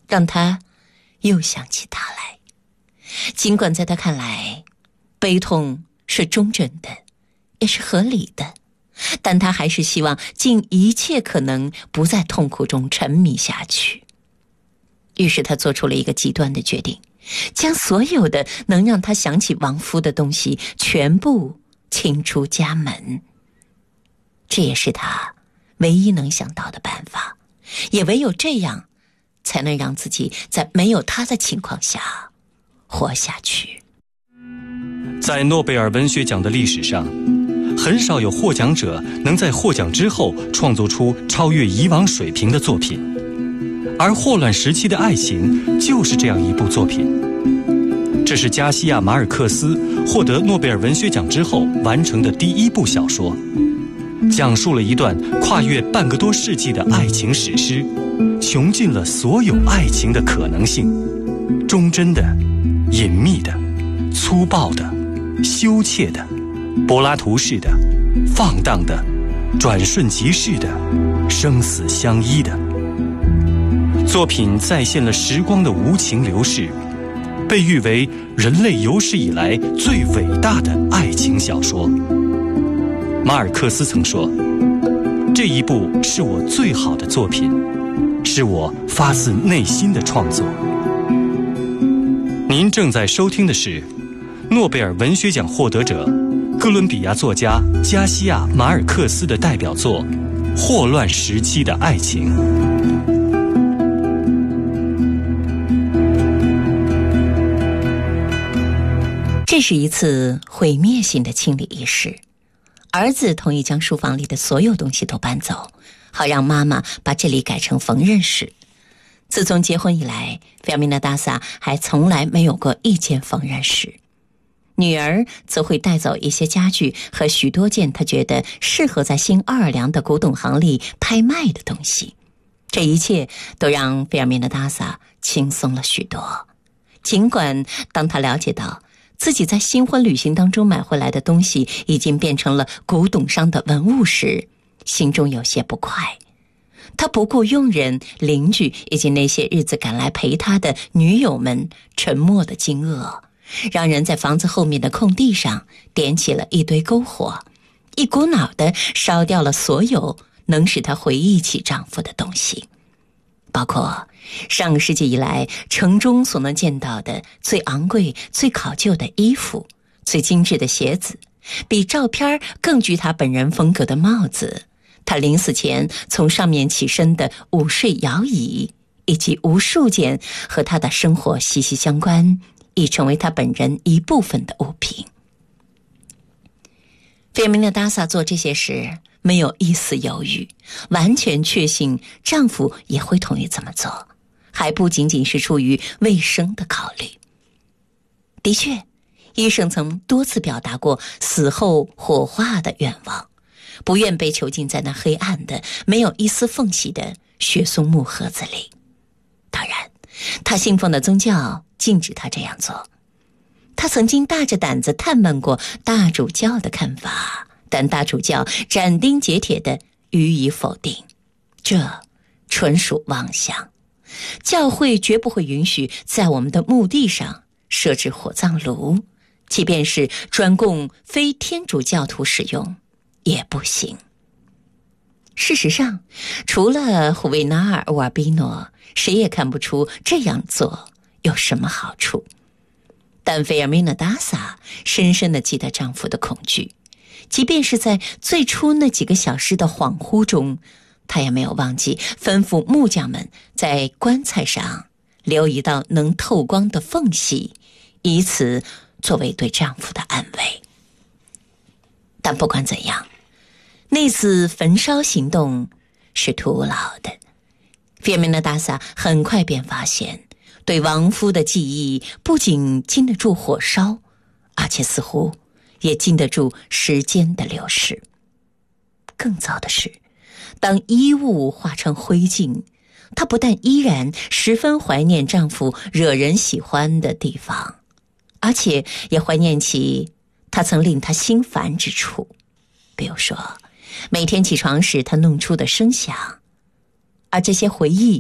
让他又想起他来。尽管在他看来，悲痛是忠贞的，也是合理的，但他还是希望尽一切可能不在痛苦中沉迷下去。于是他做出了一个极端的决定，将所有的能让他想起亡夫的东西全部清出家门。这也是他唯一能想到的办法，也唯有这样才能让自己在没有他的情况下活下去。 在诺贝尔文学奖的历史上，很少有获奖者能在获奖之后创作出超越以往水平的作品，而霍乱时期的爱情就是这样一部作品。这是加西亚·马尔克斯获得诺贝尔文学奖之后完成的第一部小说，讲述了一段跨越半个多世纪的爱情史诗，穷尽了所有爱情的可能性，忠贞的、隐秘的、粗暴的、羞怯的、柏拉图式的、放荡的、转瞬即逝的、生死相依的。作品再现了时光的无情流逝，被誉为人类有史以来最伟大的爱情小说。马尔克斯曾说，这一部是我最好的作品，是我发自内心的创作。您正在收听的是诺贝尔文学奖获得者哥伦比亚作家加西亚·马尔克斯的代表作《霍乱时期的爱情》。 这是一次毁灭性的清理仪式，儿子同意将书房里的所有东西都搬走，好让妈妈把这里改成缝纫室。自从结婚以来，费尔米娜·达萨还从来没有过一间缝纫室。女儿则会带走一些家具和许多件她觉得适合在新奥尔良的古董行里拍卖的东西。这一切都让费尔米娜·达萨轻松了许多。尽管当她了解到自己在新婚旅行当中买回来的东西已经变成了古董商的文物时，心中有些不快。他不顾佣人、邻居以及那些日子赶来陪他的女友们沉默的惊愕，让人在房子后面的空地上点起了一堆篝火，一股脑地烧掉了所有能使她回忆起丈夫的东西，包括上个世纪以来城中所能见到的最昂贵、最考究的衣服，最精致的鞋子，比照片更具她本人风格的帽子，她临死前从上面起身的午睡摇椅，以及无数件和她的生活息息相关，已成为她本人一部分的物品。费尔米娜·达萨做这些时没有一丝犹豫，完全确信丈夫也会同意这么做，还不仅仅是出于卫生的考虑。的确，医生曾多次表达过死后火化的愿望，不愿被囚禁在那黑暗的没有一丝缝隙的雪松木盒子里。当然，他信奉的宗教禁止他这样做。他曾经大着胆子探问过大主教的看法，但大主教斩钉截铁地予以否定，这纯属妄想。教会绝不会允许在我们的墓地上设置火葬炉，即便是专供非天主教徒使用也不行。事实上，除了胡维纳尔·沃尔比诺，谁也看不出这样做有什么好处。但费尔米娜·达萨深深地记得丈夫的恐惧，即便是在最初那几个小时的恍惚中，她也没有忘记吩咐木匠们在棺材上留一道能透光的缝隙，以此作为对丈夫的安慰。但不管怎样，那次焚烧行动是徒劳的。费尔米娜·达萨很快便发现，对亡夫的记忆不仅经得住火烧，而且似乎也经得住时间的流逝。更糟的是，当衣物化成灰烬，她不但依然十分怀念丈夫惹人喜欢的地方，而且也怀念起他曾令她心烦之处，比如说每天起床时他弄出的声响。而这些回忆